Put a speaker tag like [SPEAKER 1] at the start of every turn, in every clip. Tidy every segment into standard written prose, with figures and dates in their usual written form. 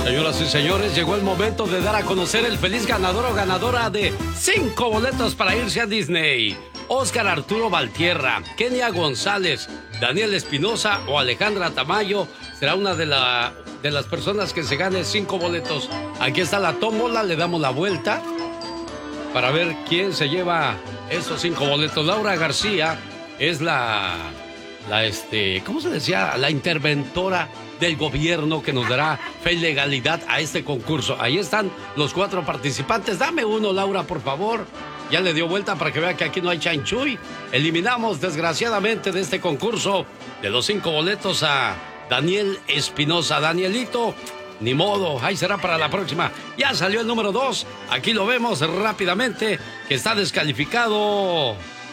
[SPEAKER 1] Señoras y señores, llegó el momento de dar a conocer el feliz ganador o ganadora de 5 boletos para irse a Disney. Oscar Arturo Valtierra, Kenia González, Daniel Espinosa o Alejandra Tamayo será una de las personas que se gane 5 boletos. Aquí está la tómbola, le damos la vuelta para ver quién se lleva esos 5 boletos. Laura García es ¿cómo se decía? La interventora del gobierno que nos dará fe y legalidad a este concurso. Ahí están los 4 participantes. Dame uno, Laura, por favor. Ya le dio vuelta para que vea que aquí no hay chanchuy. Eliminamos, desgraciadamente, de este concurso de los 5 boletos a Daniel Espinosa. Danielito, ni modo, ahí será para la próxima. Ya salió el número 2. Aquí lo vemos rápidamente, que está descalificado.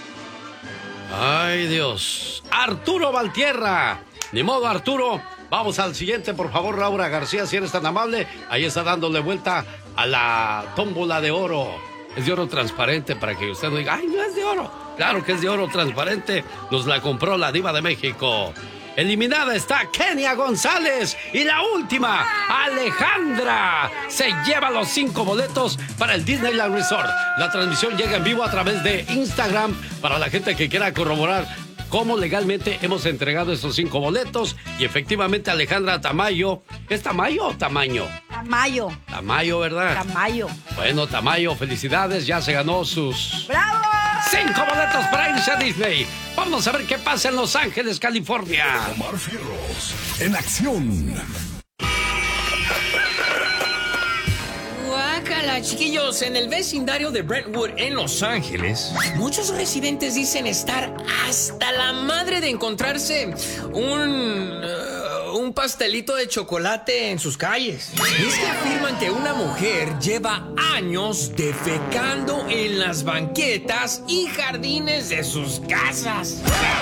[SPEAKER 1] Ay, Dios. Arturo Valtierra. Ni modo, Arturo. Vamos al siguiente, por favor, Laura García, si eres tan amable. Ahí está dándole vuelta a la tómbola de oro. Es de oro transparente para que usted no diga, ¡ay, no es de oro! Claro que es de oro transparente. Nos la compró la Diva de México. Eliminada está Kenia González. Y la última, Alejandra, se lleva los 5 boletos para el Disneyland Resort. La transmisión llega en vivo a través de Instagram para la gente que quiera corroborar cómo legalmente hemos entregado esos 5 boletos. Y efectivamente Alejandra Tamayo, ¿es Tamayo o Tamaño?
[SPEAKER 2] Tamayo.
[SPEAKER 1] Tamayo, ¿verdad?
[SPEAKER 2] Tamayo.
[SPEAKER 1] Bueno, Tamayo, felicidades, ya se ganó sus...
[SPEAKER 2] ¡Bravo!
[SPEAKER 1] 5 boletos para irse a Disney. Vamos a ver qué pasa en Los Ángeles, California.
[SPEAKER 3] Omar Fierros, en acción.
[SPEAKER 4] Guácala, chiquillos, en el vecindario de Brentwood, en Los Ángeles, muchos residentes dicen estar hasta la madre de encontrarse un pastelito de chocolate en sus calles. Y es que afirman que una mujer lleva años defecando en las banquetas y jardines de sus casas.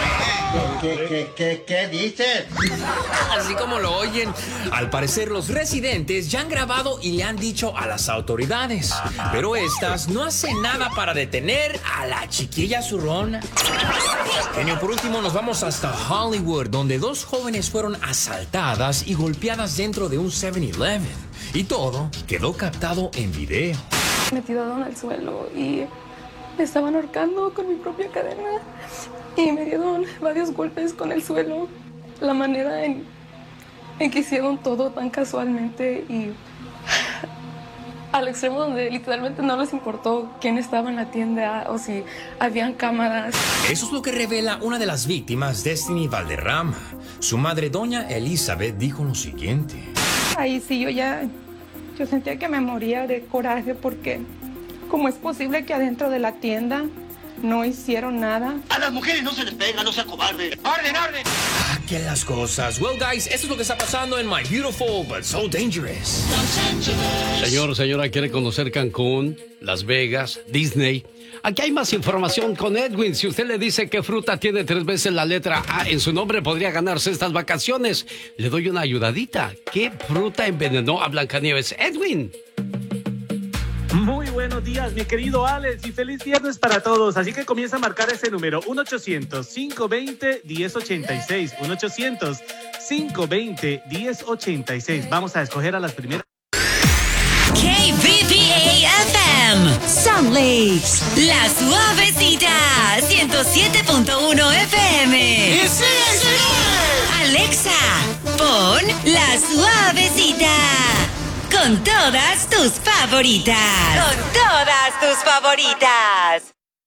[SPEAKER 5] ¿Qué dices?
[SPEAKER 4] Así como lo oyen. Al parecer, los residentes ya han grabado y le han dicho a las autoridades. Pero estas no hacen nada para detener a la chiquilla zurrona. Genio, por último, nos vamos hasta Hollywood, donde 2 jóvenes fueron asaltadas y golpeadas dentro de un 7-Eleven. Y todo quedó captado en video.
[SPEAKER 6] Me tiraron al suelo y me estaban ahorcando con mi propia cadena. Y me dieron varios golpes con el suelo. La manera en que hicieron todo tan casualmente y al extremo donde literalmente no les importó quién estaba en la tienda o si habían cámaras.
[SPEAKER 4] Eso es lo que revela una de las víctimas, Destiny Valderrama. Su madre, doña Elizabeth, dijo lo siguiente.
[SPEAKER 6] Ahí sí, yo sentía que me moría de coraje porque ¿cómo es posible que adentro de la tienda no hicieron nada?
[SPEAKER 5] A las mujeres no se les pega, no sea cobarde. ¡Orden, orden!
[SPEAKER 4] ¿Qué las cosas? Well, guys, esto es lo que está pasando en My Beautiful But So Dangerous.
[SPEAKER 1] Señor, señora, ¿quiere conocer Cancún, Las Vegas, Disney? Aquí hay más información con Edwin. Si usted le dice qué fruta tiene 3 veces la letra A en su nombre, podría ganarse estas vacaciones. Le doy una ayudadita. ¿Qué fruta envenenó a Blancanieves? Edwin.
[SPEAKER 7] Muy buenos días, mi querido Alex, y feliz viernes para todos. Así que comienza a marcar ese número, 1-800-520-1086. 1-800-520-1086. Vamos a escoger a las primeras.
[SPEAKER 8] KBBA-FM, Sun Lakes, La Suavecita, 107.1 FM. Alexa, pon La Suavecita. Con todas tus favoritas. Con todas tus favoritas.